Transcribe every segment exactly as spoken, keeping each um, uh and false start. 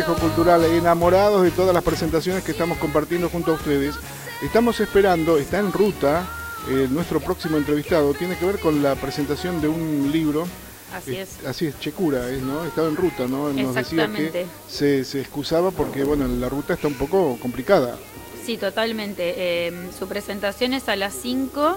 Cultural, enamorados de todas las presentaciones que estamos compartiendo junto a ustedes. Estamos esperando, está en ruta, eh, nuestro próximo entrevistado, tiene que ver con la presentación de un libro. Así es. Eh, así es, Checura, ¿eh? ¿no? Estaba en ruta, ¿no? Nos decía que se, se excusaba porque, bueno, la ruta está un poco complicada. Sí, totalmente. Eh, su presentación es a las cinco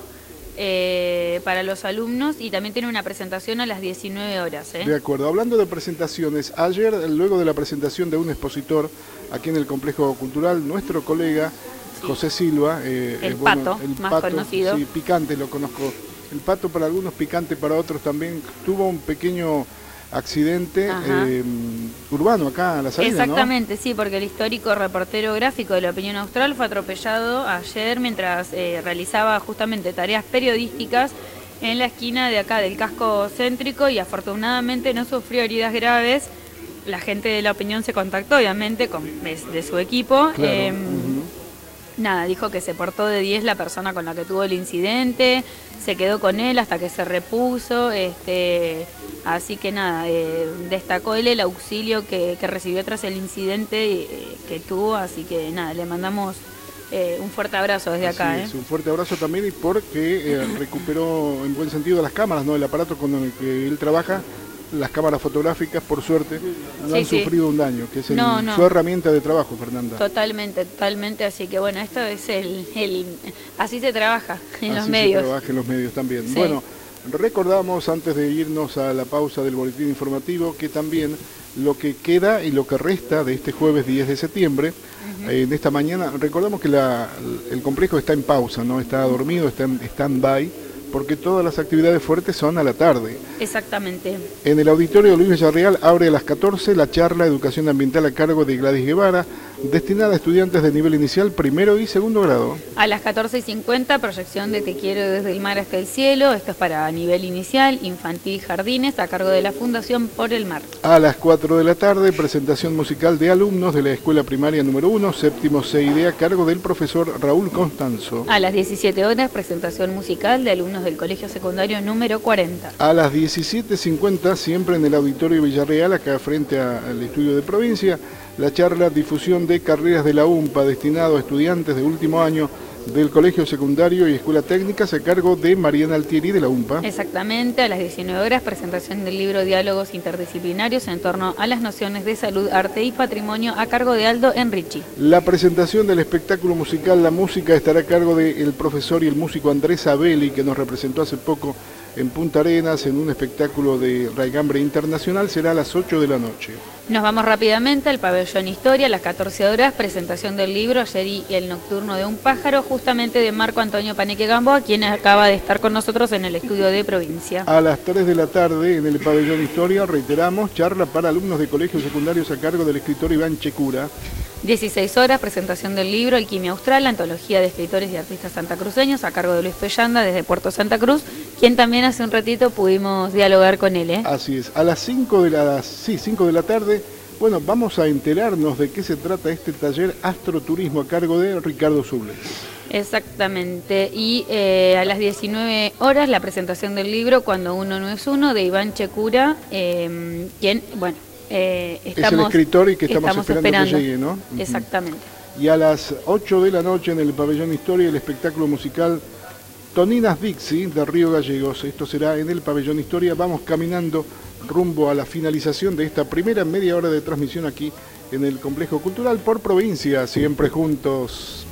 eh, para los alumnos y también tiene una presentación a las diecinueve horas. ¿eh? De acuerdo. Hablando de presentaciones, ayer, luego de la presentación de un expositor aquí en el Complejo Cultural, nuestro colega sí. José Silva, eh, el, eh, bueno, pato, el más pato, conocido. Sí, picante lo conozco. El pato para algunos, picante para otros también. Tuvo un pequeño accidente eh, urbano acá a la salida, Exactamente, ¿no? Sí, porque el histórico reportero gráfico de La Opinión Austral fue atropellado ayer mientras eh, realizaba justamente tareas periodísticas en la esquina de acá del casco céntrico y afortunadamente no sufrió heridas graves. La gente de La Opinión se contactó obviamente con, de, de su equipo. Claro. Eh, uh-huh. Nada, dijo que se portó de diez la persona con la que tuvo el incidente, se quedó con él hasta que se repuso, este, así que nada, eh, destacó él el auxilio que, que recibió tras el incidente eh, que tuvo, así que nada, le mandamos eh, un fuerte abrazo desde así acá. Es, ¿eh? Un fuerte abrazo también y porque eh, recuperó en buen sentido las cámaras, ¿no? El aparato con el que él trabaja. Las cámaras fotográficas, por suerte, no sí, han sí. sufrido un daño, que es el, no, no. su herramienta de trabajo, Fernanda. Totalmente, totalmente, así que bueno, esto es el, el así se trabaja en así los medios. Así se trabaja en los medios también. Sí. Bueno, recordamos antes de irnos a la pausa del boletín informativo que también lo que queda y lo que resta de este jueves diez de septiembre, uh-huh. eh, en esta mañana, recordamos que la, el complejo está en pausa, no está dormido, está en stand-by, porque todas las actividades fuertes son a la tarde. Exactamente. En el auditorio Luis Villarreal abre a las catorce la charla Educación Ambiental a cargo de Gladys Guevara, destinada a estudiantes de nivel inicial, primero y segundo grado. A las catorce y cincuenta, proyección de Te quiero desde el mar hasta el cielo. Esto es para nivel inicial, infantil y jardines, a cargo de la Fundación Por el Mar. A las cuatro de la tarde, presentación musical de alumnos de la escuela primaria número uno, séptimo C I D, a cargo del profesor Raúl Constanzo. A las diecisiete horas, presentación musical de alumnos del colegio secundario número cuarenta. A las diecisiete cincuenta, siempre en el auditorio Villarreal, acá frente a, al estudio de provincia, la charla Difusión de Carreras de la U M P A, destinado a estudiantes de último año del colegio secundario y escuela técnicas, a cargo de Mariana Altieri de la U M P A. Exactamente, a las diecinueve horas, presentación del libro Diálogos Interdisciplinarios en torno a las nociones de salud, arte y patrimonio, a cargo de Aldo Enrichi. La presentación del espectáculo musical La Música estará a cargo del profesor y el músico Andrés Abeli, que nos representó hace poco en Punta Arenas en un espectáculo de raigambre internacional. Será a las ocho de la noche. Nos vamos rápidamente al pabellón Historia, a las catorce horas, presentación del libro Ayer y el nocturno de un pájaro, justamente de Marco Antonio Paneque Gamboa, quien acaba de estar con nosotros en el estudio de provincia. A las tres de la tarde, en el pabellón Historia, reiteramos, charla para alumnos de colegios secundarios a cargo del escritor Iván Checura. dieciséis horas, presentación del libro Alquimia Austral, antología de escritores y artistas santacruceños, a cargo de Luis Pellanda desde Puerto Santa Cruz, quien también hace un ratito pudimos dialogar con él. ¿eh? Así es, a las cinco de la, sí, cinco de la tarde, bueno, vamos a enterarnos de qué se trata este taller Astroturismo a cargo de Ricardo Subles. Exactamente, y eh, a las diecinueve horas la presentación del libro Cuando uno no es uno, de Iván Checura, eh, quien, bueno, Eh, estamos, es el escritor y que estamos, estamos esperando, esperando que llegue, ¿no? Exactamente. Y a las ocho de la noche en el pabellón Historia, el espectáculo musical Toninas Dixie de Río Gallegos. Esto será en el pabellón Historia. Vamos caminando rumbo a la finalización de esta primera media hora de transmisión aquí en el Complejo Cultural por provincia, siempre juntos.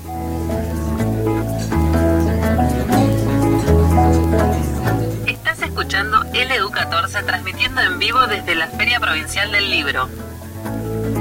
Estás escuchando L U catorce transmitiendo en vivo desde la Feria Provincial del Libro.